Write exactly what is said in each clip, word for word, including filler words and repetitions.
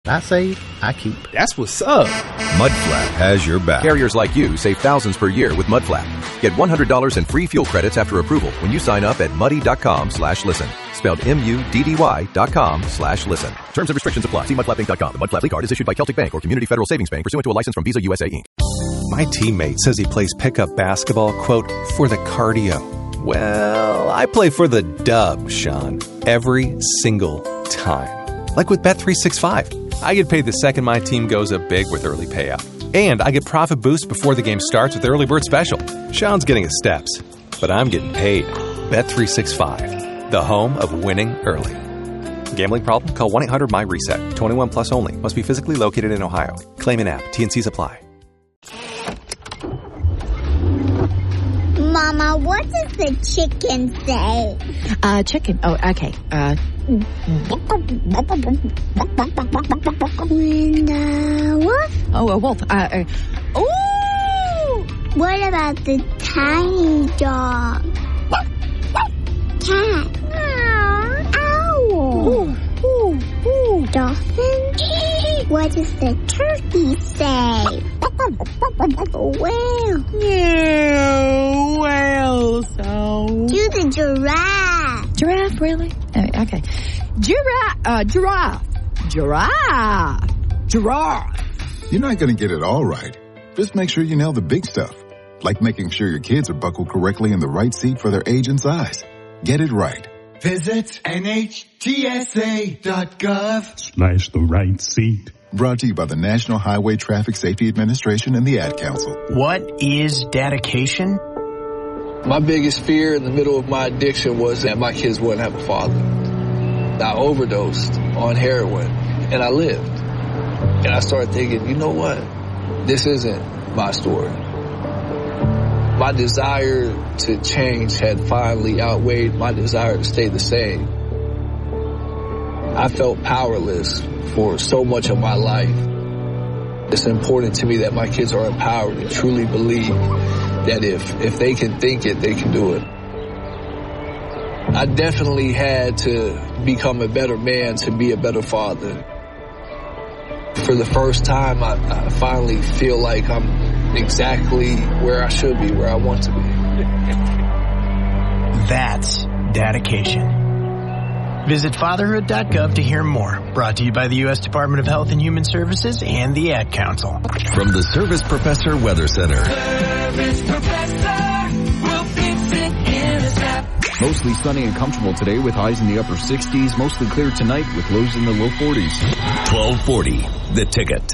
I save, I keep. That's what's up. Mudflat has your back. Carriers like you save thousands per year with Mudflat. Get one hundred dollars in free fuel credits after approval when you sign up at muddy.com slash listen. Spelled M-U-D-D-Y dot com slash listen. Terms and restrictions apply. See mudflat bank dot com. The Mudflat Lead Card is issued by Celtic Bank or Community Federal Savings Bank pursuant to a license from Visa U S A, Incorporated. My teammate says he plays pickup basketball, quote, for the cardio. Well, I play for the dub, Sean, every single time. Like with Bet three sixty-five. I get paid the second my team goes up big with early payout. And I get profit boost before the game starts with Early Bird Special. Sean's getting his steps, but I'm getting paid. Bet three sixty-five, the home of winning early. Gambling problem? Call one eight hundred M Y reset. twenty-one plus only. Must be physically located in Ohio. Claim in app. T N Cs apply. Mama, what does the chicken say? Uh, chicken. Oh, okay. Uh, when the wolf? oh, a wolf. Uh, uh, ooh! What about the tiny dog? Cat? Owl? Ooh, ooh, ooh. Dolphin? What does the turkey say? Whale? Yeah, whale. So. Do the giraffe. Giraffe, really? Uh, okay. Giraffe. Uh, giraffe. Giraffe. Giraffe. You're not going to get it all right. Just make sure you nail the big stuff, like making sure your kids are buckled correctly in the right seat for their age and size. Get it right. Visit N H T S A dot gov slash the right seat. Brought to you by the National Highway Traffic Safety Administration and the Ad Council. What is dedication? My biggest fear in the middle of my addiction was that my kids wouldn't have a father. I overdosed on heroin, and I lived. And I started thinking, you know what? This isn't my story. My desire to change had finally outweighed my desire to stay the same. I felt powerless for so much of my life. It's important to me that my kids are empowered and truly believe that if, if they can think it, they can do it. I definitely had to become a better man to be a better father. For the first time, I, I finally feel like I'm exactly where I should be, where I want to be. That's dedication. Visit fatherhood dot gov to hear more. Brought to you by the U S Department of Health and Human Services and the Ad Council. From the Service Professor Weather Center. Service Professor will fix it in a snap. Mostly sunny and comfortable today with highs in the upper sixties. Mostly clear tonight with lows in the low forties. twelve forty, The Ticket.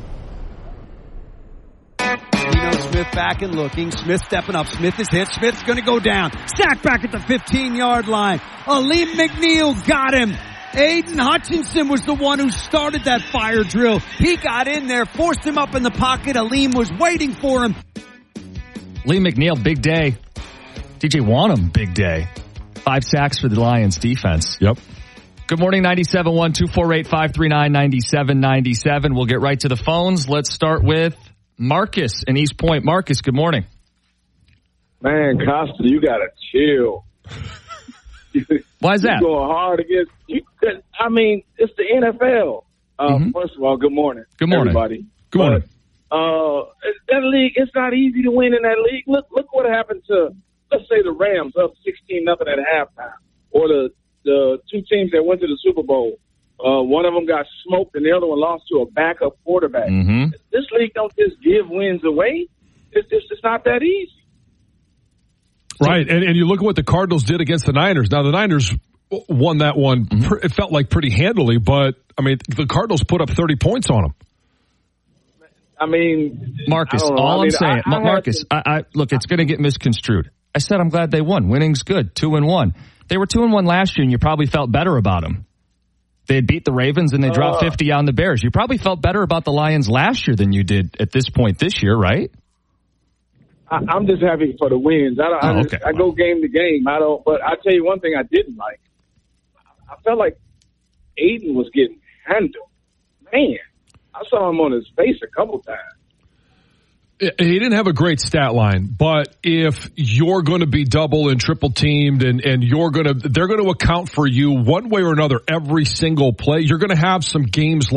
Smith back and looking. Smith stepping up. Smith is hit. Smith's going to go down. Sack back at the fifteen-yard line. Aleem McNeil got him. Aiden Hutchinson was the one who started that fire drill. He got in there, forced him up in the pocket. Aleem was waiting for him. Lee McNeil, big day. T J Wanham, big day. Five sacks for the Lions defense. Yep. Good morning, ninety-seven point one, two four eight, five three nine, nine seven nine seven. We'll get right to the phones. Let's start with Marcus in East Point. Marcus, good morning. Man, Costa, you gotta chill. Why is that? You going hard against you. I mean, it's the N F L. Uh, mm-hmm. First of all, good morning, good morning, everybody. Good morning. But, uh, that league, it's not easy to win in that league. Look, look what happened to, let's say, the Rams up sixteen nothing at halftime, or the the two teams that went to the Super Bowl. Uh, one of them got smoked and the other one lost to a backup quarterback. Mm-hmm. This league don't just give wins away. It's just it's not that easy. Right, and and you look at what the Cardinals did against the Niners. Now, the Niners won that one, mm-hmm. It felt like pretty handily, but, I mean, the Cardinals put up thirty points on them. I mean, Marcus, I all I mean, I'm saying, I, I Marcus, to, I, I look, it's going to get misconstrued. I said I'm glad they won. Winning's good, two and one. They were two and one last year, and you probably felt better about them. They had beat the Ravens, and they dropped uh, fifty on the Bears. You probably felt better about the Lions last year than you did at this point this year, right? I, I'm just happy for the wins. I, don't, oh, I, okay. just, I go game to game. I don't, but I tell you one thing I didn't like. I felt like Aiden was getting handled. Man, I saw him on his face a couple times. He didn't have a great stat line, but if you're going to be double and triple teamed and, and you're going to, they're going to account for you one way or another every single play, you're going to have some games like that.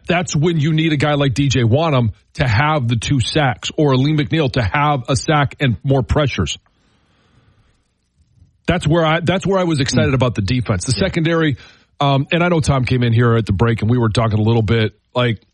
that's when you need a guy like D J Wanham to have the two sacks, or Lee McNeil to have a sack and more pressures. That's where I that's where I was excited about the defense. The yeah. secondary, um, and I know Tom came in here at the break and we were talking a little bit, like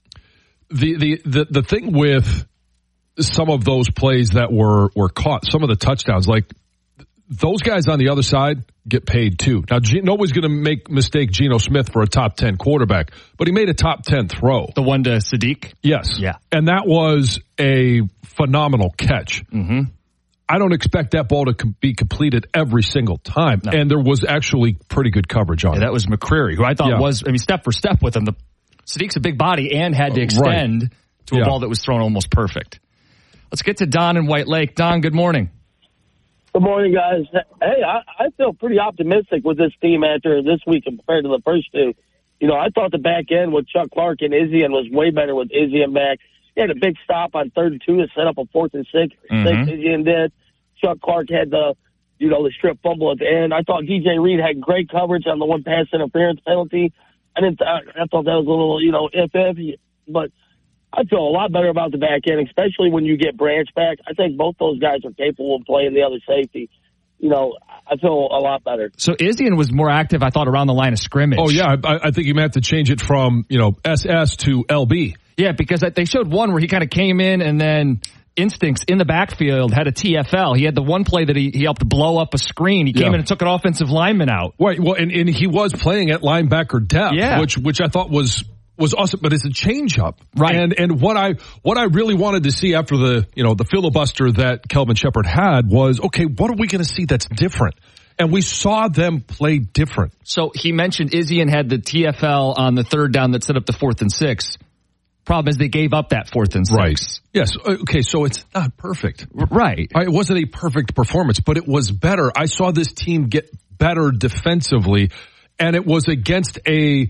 the the the, the thing with some of those plays that were, were caught, some of the touchdowns, like those guys on the other side get paid too. Now, G- nobody's going to make mistake Geno Smith for a top ten quarterback, but he made a top ten throw. The one to Sadiq? Yes. Yeah. And that was a phenomenal catch. Mm-hmm. I don't expect that ball to com- be completed every single time. No. And there was actually pretty good coverage on yeah, it. That was McCreary, who I thought yeah. was, I mean, step for step with him. The Sadiq's a big body and had to extend right. to a yeah. ball that was thrown almost perfect. Let's get to Don in White Lake. Don, good morning. Good morning, guys. Hey, I, I feel pretty optimistic with this team after this week compared to the first two. You know, I thought the back end with Chuck Clark and Izzy and was way better with Izzy and back. He had a big stop on third and two to set up a fourth and six. Mm-hmm. Izzy and did. Chuck Clark had the, you know, the strip fumble at the end. I thought D J Reed had great coverage on the one pass interference penalty. I didn't. I, I thought that was a little, you know, if if, but I feel a lot better about the back end, especially when you get Branch back. I think both those guys are capable of playing the other safety. You know, I feel a lot better. So Izzian was more active, I thought, around the line of scrimmage. Oh, yeah. I, I think you might have to change it from, you know, S S to L B. Yeah, because they showed one where he kind of came in and then instincts in the backfield, had a T F L. He had the one play that he, he helped blow up a screen. He came yeah. in and took an offensive lineman out. Right. Well, and, and he was playing at linebacker depth, yeah. which which I thought was was awesome, but it's a changeup. Right. And and what I what I really wanted to see after the, you know, the filibuster that Kelvin Shepherd had was, okay, what are we going to see that's different? And we saw them play different. So he mentioned Izzy and had the T F L on the third down that set up the fourth and six. Problem is they gave up that fourth and six. Right. Yes. Okay. So it's not perfect. Right. It wasn't a perfect performance, but it was better. I saw this team get better defensively, and it was against a,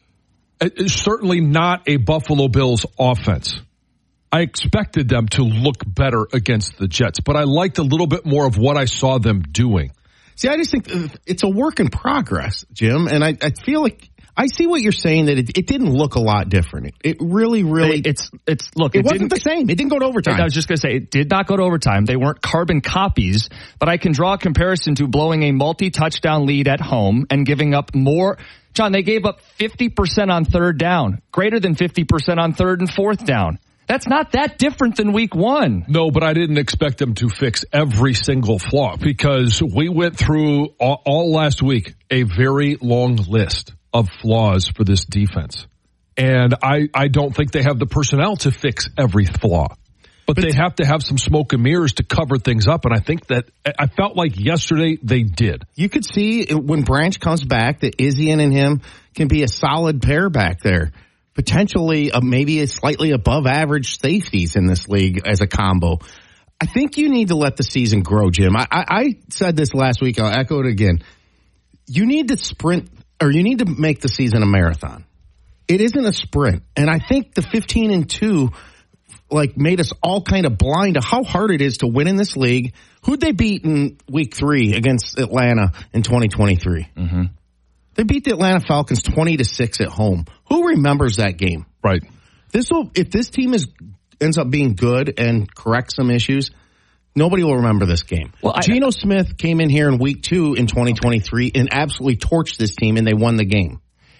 a certainly not a Buffalo Bills offense. I expected them to look better against the Jets, but I liked a little bit more of what I saw them doing. See, I just think it's a work in progress, Jim, and I, I feel like I see what you're saying, that it, it didn't look a lot different. It, it really, really... It, it's, it's, look... It, it wasn't the same. It didn't go to overtime. I was just going to say, it did not go to overtime. They weren't carbon copies, but I can draw a comparison to blowing a multi-touchdown lead at home and giving up more... John, they gave up fifty percent on third down, greater than fifty percent on third and fourth down. That's not that different than week one. No, but I didn't expect them to fix every single flaw, because we went through all, all last week a very long list of flaws for this defense. And I, I don't think they have the personnel to fix every flaw. But, but they have to have some smoke and mirrors to cover things up, and I think that I felt like yesterday they did. You could see when Branch comes back that Izzy and him can be a solid pair back there. Potentially uh, maybe a slightly above average safeties in this league as a combo. I think you need to let the season grow, Jim. I, I, I said this last week. I'll echo it again. You need to sprint, or you need to make the season a marathon. It isn't a sprint. And I think the fifteen and two like made us all kind of blind to how hard it is to win in this league. Who'd they beat in week three against Atlanta in twenty twenty-three? Mm-hmm. They beat the Atlanta Falcons twenty to six at home. Who remembers that game? Right. This will, if this team is ends up being good and corrects some issues, nobody will remember this game. Well, Geno I, Smith came in here in week two in twenty twenty-three and absolutely torched this team, and they won the game.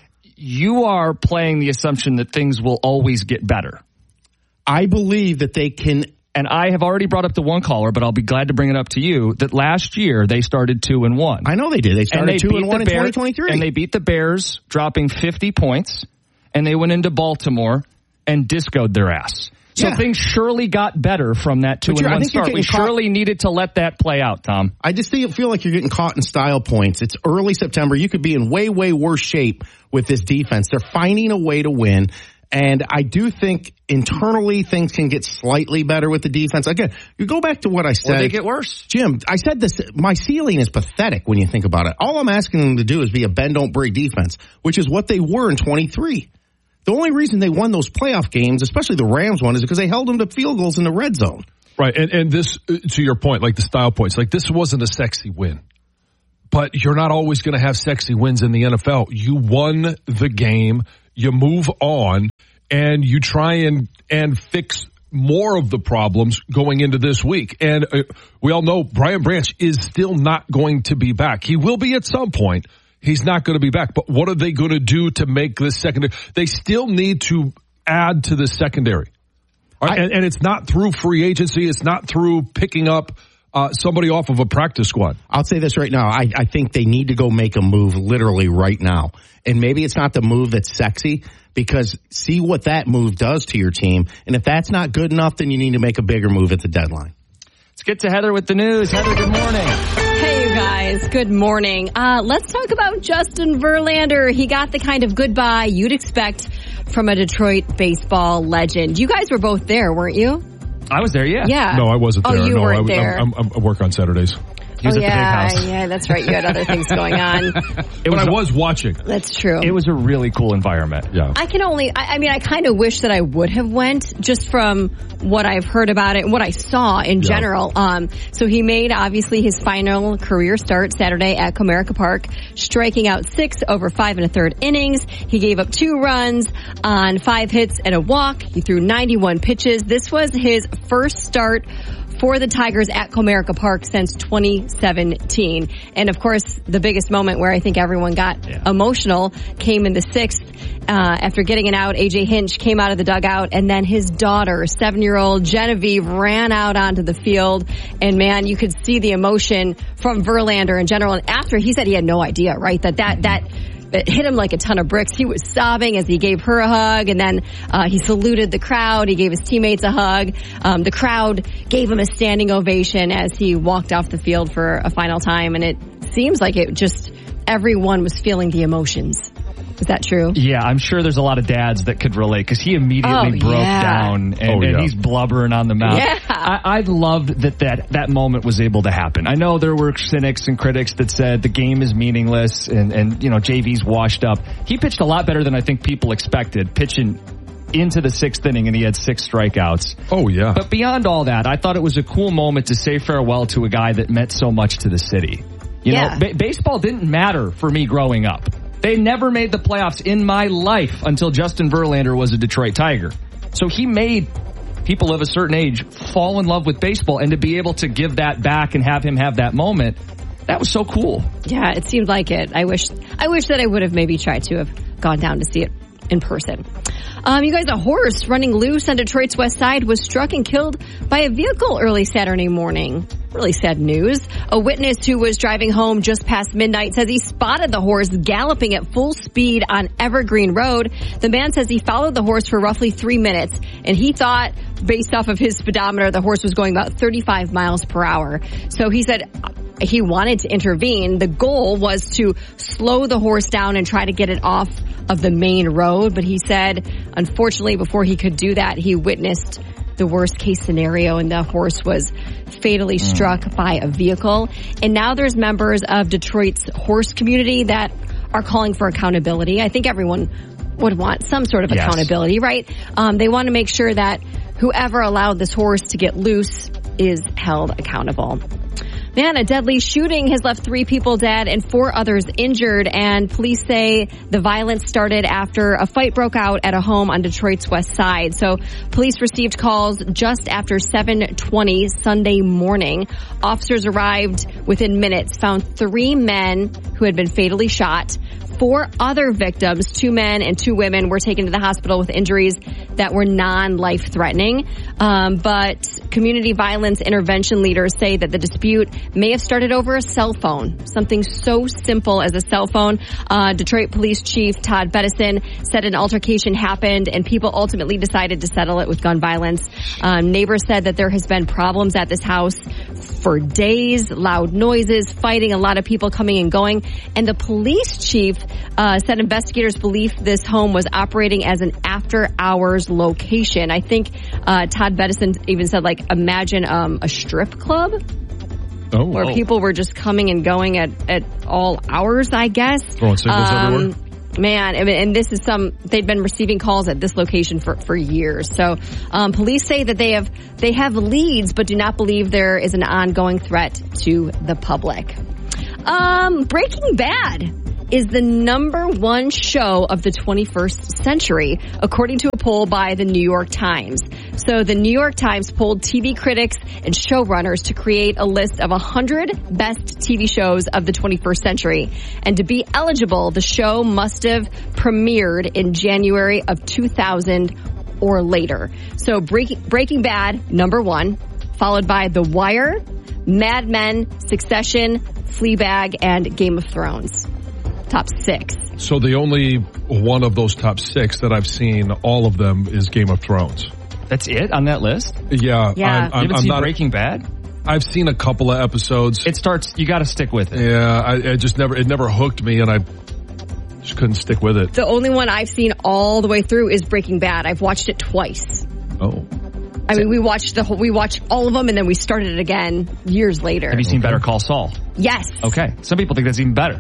You are playing the assumption that things will always get better. I believe that they can. And I have already brought up the one caller, but I'll be glad to bring it up to you, that last year they started two and one. I know they did. They started they two and one in Bears, twenty twenty-three. And they beat the Bears, dropping fifty points, and they went into Baltimore and discoed their ass. So yeah. things surely got better from that two and one start. We caught, surely needed to let that play out, Tom. I just feel like you're getting caught in style points. It's early September. You could be in way, way worse shape with this defense. They're finding a way to win. And I do think internally things can get slightly better with the defense. Again, you go back to what I said. Or they get worse. Jim, I said this, my ceiling is pathetic when you think about it. All I'm asking them to do is be a bend, don't break defense, which is what they were in twenty-three. The only reason they won those playoff games, especially the Rams one, is because they held them to field goals in the red zone. Right, and, and this, to your point, like the style points, like this wasn't a sexy win. But you're not always going to have sexy wins in the N F L. You won the game. you move on, and you try and, and fix more of the problems going into this week. And uh, we all know Brian Branch is still not going to be back. He will be at some point. He's not going to be back. But what are they going to do to make this secondary? They still need to add to the secondary. I, and, and it's not through free agency. It's not through picking up uh, somebody off of a practice squad. I'll say this right now. I, I think they need to go make a move literally right now. And maybe it's not the move that's sexy, because see what that move does to your team. And if that's not good enough, then you need to make a bigger move at the deadline. Let's get to Heather with the news. Heather, good morning. Hey, you guys. Good morning. Uh, let's talk about Justin Verlander. He got the kind of goodbye you'd expect from a Detroit baseball legend. You guys were both there, weren't you? I was there, yeah. Yeah. No, I wasn't there. Oh, you no, weren't I, there. I'm, I'm, I work on Saturdays. He was oh, at yeah, the big house. yeah, that's right. You had other things going on. It but was I a, was watching. That's true. It was a really cool environment. Yeah. I can only, I, I mean, I kind of wish that I would have went, just from what I've heard about it and what I saw in Yeah. general. Um, so he made, obviously, his final career start Saturday at Comerica Park, striking out six over five and a third innings. He gave up two runs on five hits and a walk. He threw ninety-one pitches. This was his first start for the Tigers at Comerica Park since twenty seventeen. And of course, the biggest moment where I think everyone got Yeah. emotional came in the sixth. Uh, after getting an out, A J Hinch came out of the dugout, and then his daughter, seven-year-old Genevieve, ran out onto the field. And man, you could see the emotion from Verlander in general. And after, he said he had no idea, right? That that that It hit him like a ton of bricks. He was sobbing as he gave her a hug, and then uh, he saluted the crowd. He gave his teammates a hug. Um, the crowd gave him a standing ovation as he walked off the field for a final time, and it seems like it just, everyone was feeling the emotions. Is that true? Yeah, I'm sure there's a lot of dads that could relate, because he immediately Oh, broke yeah. down, and, Oh, yeah. and he's blubbering on the mound. Yeah. I, I loved that, that that moment was able to happen. I know there were cynics and critics that said the game is meaningless and, and you know, J V's washed up. He pitched a lot better than I think people expected, pitching into the sixth inning, and he had six strikeouts. Oh, yeah. But beyond all that, I thought it was a cool moment to say farewell to a guy that meant so much to the city. You Yeah. know, ba- baseball didn't matter for me growing up. They never made the playoffs in my life until Justin Verlander was a Detroit Tiger. So he made people of a certain age fall in love with baseball, and to be able to give that back and have him have that moment, that was so cool. Yeah, it seemed like it. I wish, I wish that I would have maybe tried to have gone down to see it in person. Um, you guys, a horse running loose on Detroit's west side was struck and killed by a vehicle early Saturday morning. Really sad news. A witness who was driving home just past midnight says he spotted the horse galloping at full speed on Evergreen Road. The man says he followed the horse for roughly three minutes, and he thought, based off of his speedometer, the horse was going about thirty-five miles per hour. So he said he wanted to intervene. The goal was to slow the horse down and try to get it off of the main road. But he said, unfortunately, before he could do that, he witnessed the worst case scenario, and the horse was fatally struck by a vehicle. And now there's members of Detroit's horse community that are calling for accountability. I think everyone would want some sort of Yes. accountability, right? Um, they want to make sure that whoever allowed this horse to get loose is held accountable. Man, a deadly shooting has left three people dead and four others injured, and police say the violence started after a fight broke out at a home on Detroit's west side. So police received calls just after seven twenty Sunday morning. Officers arrived within minutes, found three men who had been fatally shot. Four other victims, two men and two women, were taken to the hospital with injuries that were non-life threatening. Um, but community violence intervention leaders say that the dispute may have started over a cell phone, something so simple as a cell phone. Uh, Detroit Police Chief Todd Bettison said an altercation happened and people ultimately decided to settle it with gun violence. Um, neighbors said that there has been problems at this house for days, loud noises, fighting, a lot of people coming and going. And the police chief uh, said investigators believe this home was operating as an after-hours location. I think uh, Todd Bettison even said, like, imagine um, a strip club. Oh, where oh. people were just coming and going at, at all hours, I guess. Throwing singles everywhere? Man, I mean, and this is some, they've been receiving calls at this location for, for years. So, um, police say that they have, they have leads, but do not believe there is an ongoing threat to the public. Um, Breaking Bad is the number one show of the twenty-first century, according to a poll by the New York Times. So the New York Times polled T V critics and showrunners to create a list of one hundred best T V shows of the twenty-first century. And to be eligible, the show must have premiered in January of two thousand or later. So Breaking, Breaking Bad, number one, followed by The Wire, Mad Men, Succession, Fleabag, and Game of Thrones. Top six. So the only one of those top six that I've seen, all of them, is Game of Thrones. That's it on that list? Yeah. Yeah. I'm, I'm, you haven't I'm seen not, Breaking Bad? I've seen a couple of episodes. It starts, you got to stick with it. Yeah, I, I just never, it never hooked me, and I just couldn't stick with it. The only one I've seen all the way through is Breaking Bad. I've watched it twice. Oh. I mean, we watched the whole, we watched all of them, and then we started it again years later. Have you seen Better Call Saul? Yes. Okay. Some people think that's even better.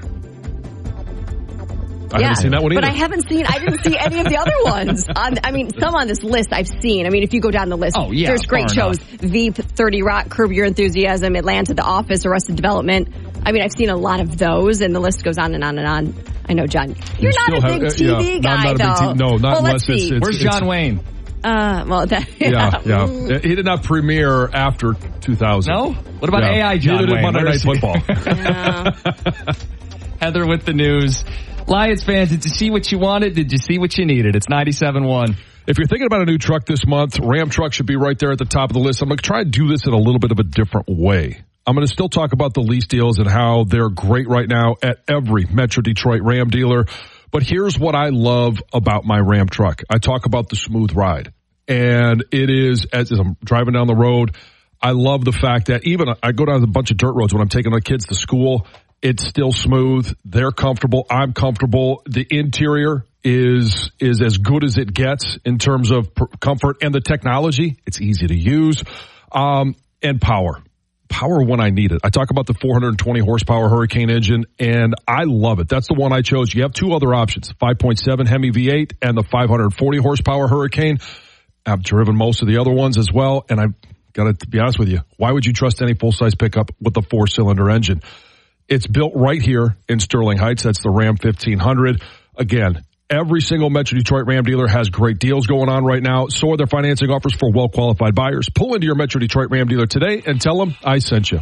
I yeah, haven't seen that one either. But I haven't seen, I didn't see any of the other ones. On, I mean, some on this list I've seen. I mean, if you go down the list, oh, yeah, there's great shows. enough. Veep, thirty Rock, Curb Your Enthusiasm, Atlanta, The Office, Arrested Development. I mean, I've seen a lot of those, and the list goes on and on and on. I know, John, you're You not a still big have- T V yeah, guy, I'm not a big though. T V no, not well, unless let's see. it's- it's- Where's John Wayne? Uh, well, that, Yeah, yeah. He did not premiere after two thousand. No? What about Yeah. A I John Neither did Wayne? Monday Where Night is he? Football. Heather with the news. Lions fans, did you see what you wanted? Did you see what you needed? It's ninety-seven one. If you're thinking about a new truck this month, Ram truck should be right there at the top of the list. I'm going to try and do this in a little bit of a different way. I'm going to still talk about the lease deals and how they're great right now at every Metro Detroit Ram dealer. But here's what I love about my Ram truck. I talk about the smooth ride. And it is, as I'm driving down the road, I love the fact that even I go down a bunch of dirt roads when I'm taking my kids to school. It's still smooth. They're comfortable. I'm comfortable. The interior is is as good as it gets in terms of per- comfort and the technology. It's easy to use. Um, and power. Power when I need it. I talk about the four hundred twenty horsepower Hurricane engine, and I love it. That's the one I chose. You have two other options, five point seven Hemi V eight and the five hundred forty horsepower Hurricane. I've driven most of the other ones as well, and I've got to be honest with you, why would you trust any full-size pickup with a four-cylinder engine? It's built right here in Sterling Heights. That's the Ram fifteen hundred. Again, every single Metro Detroit Ram dealer has great deals going on right now. So are their financing offers for well-qualified buyers. Pull into your Metro Detroit Ram dealer today and tell them I sent you.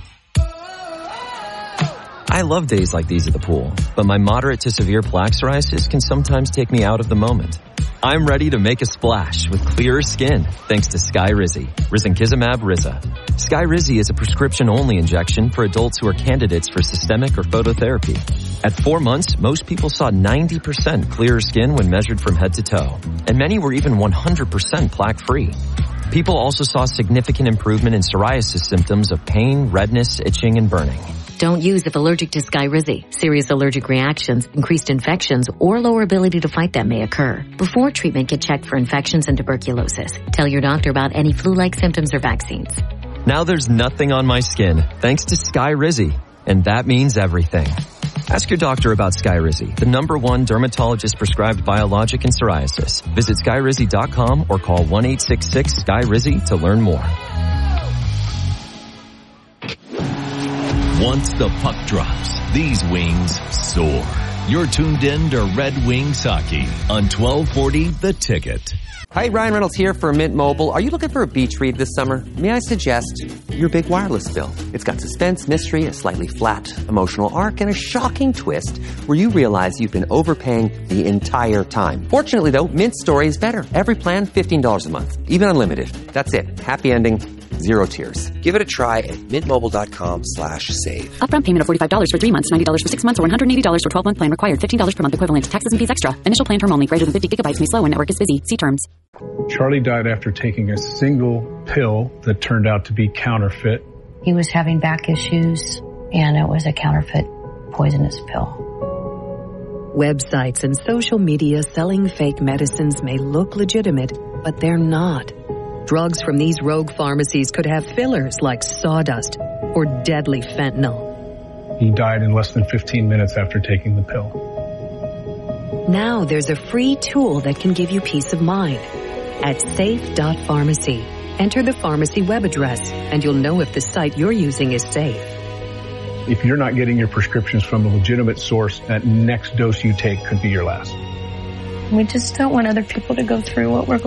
I love days like these at the pool, but my moderate to severe plaque psoriasis can sometimes take me out of the moment. I'm ready to make a splash with clearer skin thanks to Skyrizi, Risankizumab Riza. Skyrizi is a prescription-only injection for adults who are candidates for systemic or phototherapy. At four months, most people saw ninety percent clearer skin when measured from head to toe, and many were even one hundred percent plaque-free. People also saw significant improvement in psoriasis symptoms of pain, redness, itching, and burning. Don't use if allergic to Skyrizi. Serious allergic reactions, increased infections, or lower ability to fight them may occur. Before treatment, get checked for infections and tuberculosis. Tell your doctor about any flu-like symptoms or vaccines. Now there's nothing on my skin thanks to Skyrizi, and that means everything. Ask your doctor about Skyrizi, the number one dermatologist-prescribed biologic in psoriasis. Visit skyrizi dot com or call one eight six six S K Y R I Z I to learn more. Once the puck drops, these wings soar. You're tuned in to Red Wings Hockey on twelve forty The Ticket. Hi, Ryan Reynolds here for Mint Mobile. Are you looking for a beach read this summer? May I suggest your big wireless bill? It's got suspense, mystery, a slightly flat emotional arc, and a shocking twist where you realize you've been overpaying the entire time. Fortunately, though, Mint's story is better. Every plan, fifteen dollars a month. Even unlimited. That's it. Happy ending. Zero tears. Give it a try at mintmobile.com slash save. Upfront payment of forty-five dollars for three months, ninety dollars for six months, or one hundred eighty dollars for twelve-month plan required. fifteen dollars per month equivalent. Taxes and fees extra. Initial plan term only. Greater than fifty gigabytes may slow when network is busy. See terms. Charlie died after taking a single pill that turned out to be counterfeit. He was having back issues, and it was a counterfeit poisonous pill. Websites and social media selling fake medicines may look legitimate, but they're not. Drugs from these rogue pharmacies could have fillers like sawdust or deadly fentanyl. He died in less than fifteen minutes after taking the pill. Now there's a free tool that can give you peace of mind. At safe dot pharmacy, enter the pharmacy web address and you'll know if the site you're using is safe. if you're not getting your prescriptions from a legitimate source, that next dose you take could be your last. We just don't want other people to go through what we're going